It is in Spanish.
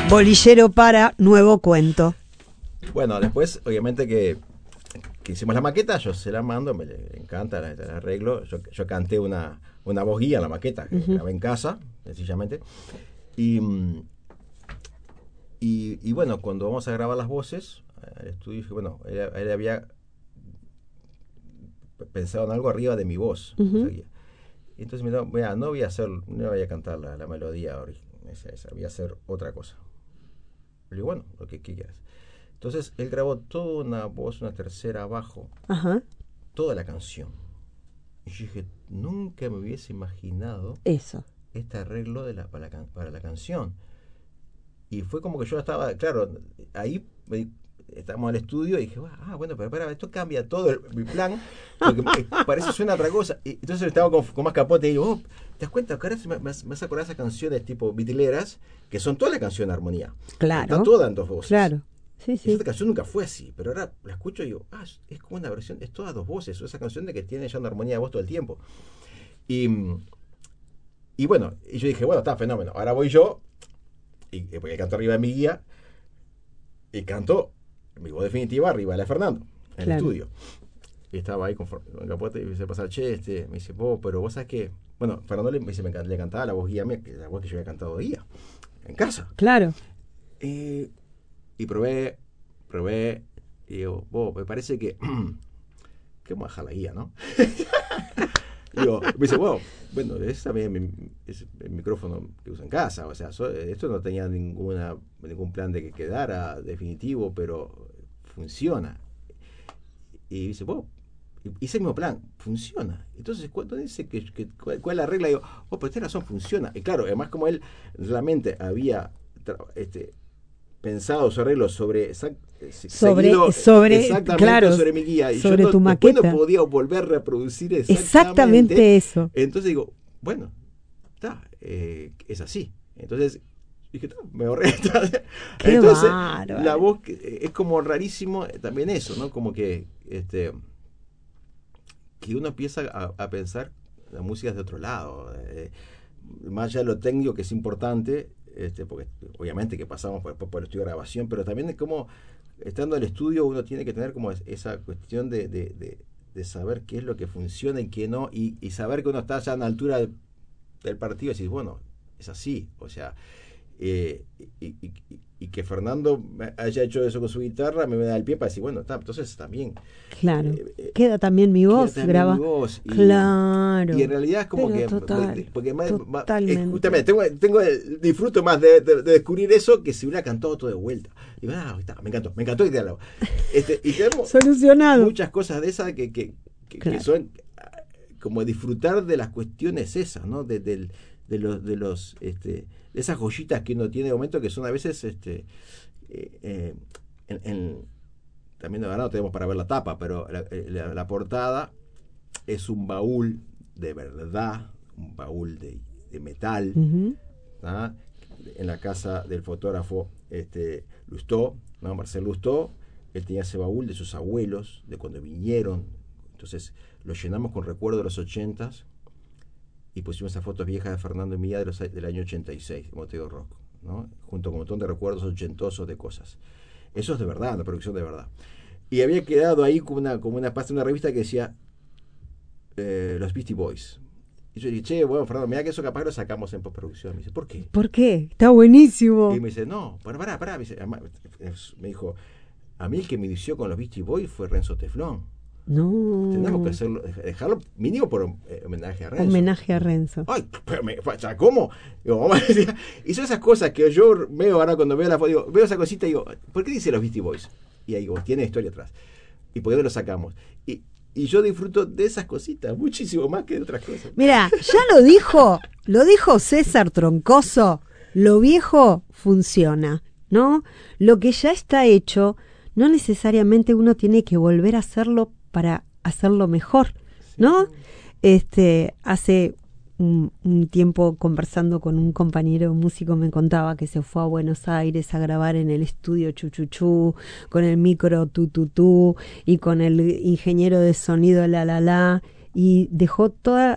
Bolillero para nuevo cuento. Bueno, después, obviamente que hicimos la maqueta, yo se la mando, me le encanta, la arreglo. Yo canté una voz guía en la maqueta, que grabé en casa, sencillamente. Y bueno, cuando vamos a grabar las voces, al estudio, dije, bueno, él había pensado en algo arriba de mi voz. Entonces me dijo, mira, no voy a cantar la melodía esa, voy a hacer otra cosa. Le digo, bueno, lo que quieras. Entonces él grabó toda una voz, una tercera abajo, toda la canción. Y yo dije, nunca me hubiese imaginado este arreglo para la canción. Y fue como que yo estaba, claro, ahí estábamos al estudio y dije, bueno, pero espera, esto cambia todo mi plan, porque parece suena otra cosa. Y entonces estaba con más capote y digo, ¿te das cuenta? Que ahora me vas a acordar esas canciones tipo vitileras, que son toda la canción en armonía. Claro. Está toda en dos voces. Claro. Sí. Esa canción nunca fue así, pero ahora la escucho y digo, es como una versión, es todas dos voces, esa canción de que tiene ya una armonía de voz todo el tiempo. Y bueno, y yo dije, bueno, está fenómeno, ahora voy yo, porque canto arriba de mi guía, y canto mi voz definitiva arriba de la de Fernando, en el estudio. Y estaba ahí con capote y me dice pasar, me dice, pero vos sabés que, bueno, Fernando le cantaba la voz guía, la voz que yo había cantado guía, en casa. Claro. Y probé, y digo, me parece que vamos a dejar la guía, ¿no? Digo, me dice, bueno, es también es el micrófono que uso en casa, o sea, esto no tenía ningún plan de que quedara definitivo, pero funciona. Y dice, hice el mismo plan, funciona. Entonces, cuando dice cuál es la regla, digo, pero tenés razón, funciona. Y claro, además como él realmente había pensado su arreglo sobre mi guía, y sobre yo tu maqueta, no podía volver a reproducir exactamente eso. Entonces digo, bueno, es así. Entonces dije, me ahorré. Entonces la voz es como rarísimo también eso, ¿no? Como que uno empieza a pensar la música de otro lado, más allá de lo técnico, que es importante, porque obviamente que pasamos por el estudio de grabación, pero también es como estando en el estudio uno tiene que tener como esa cuestión de saber qué es lo que funciona y qué no, y saber que uno está ya a la altura del partido y decir, bueno, es así, o sea, y que Fernando haya hecho eso con su guitarra me da el pie para decir, bueno, entonces también claro, queda también mi voz, graba claro, y en realidad es como que porque totalmente. justamente disfruto más de descubrir eso que si hubiera cantado todo de vuelta. Y me encantó y tenemos solucionado muchas cosas de esas que son como disfrutar de las cuestiones esas, ¿no? De esas joyitas que uno tiene de momento, que son a veces también ahora no tenemos para ver la tapa, pero la portada es un baúl de verdad, un baúl de metal, ¿ah? En la casa del fotógrafo Lustó, ¿no? Marcel Lustó. Él tenía ese baúl de sus abuelos, de cuando vinieron. Entonces lo llenamos con recuerdos de los 80s y pusimos esas fotos viejas de Fernando y mía del año 86, de Montego Rock, ¿no? Junto con un montón de recuerdos ochentosos de cosas. Eso es de verdad, una producción de verdad. Y había quedado ahí como una pasta de una revista que decía los Beastie Boys. Y yo dije, Fernando, mira que eso capaz lo sacamos en postproducción. Me dice, ¿por qué? ¿Por qué? Está buenísimo. Y me dice, no, pará. Me dijo, a mí el que me inició con los Beastie Boys fue Renzo Teflón. No. Tenemos que dejarlo mínimo por homenaje a Renzo. Homenaje a Renzo. Ay, pero ¿cómo? Digo, y son esas cosas que yo veo ahora cuando veo la foto, veo esa cosita y digo, ¿por qué dice los Beastie Boys? Y ahí digo, tiene historia atrás. ¿Y por qué no lo sacamos? Y yo disfruto de esas cositas muchísimo más que de otras cosas. Mira, ya lo dijo César Troncoso, lo viejo funciona, ¿no? Lo que ya está hecho, no necesariamente uno tiene que volver a hacerlo para hacerlo mejor, ¿no? Hace un tiempo conversando con un compañero músico me contaba que se fue a Buenos Aires a grabar en el estudio Chuchuchú, con el micro Tututú y con el ingeniero de sonido La, y dejó toda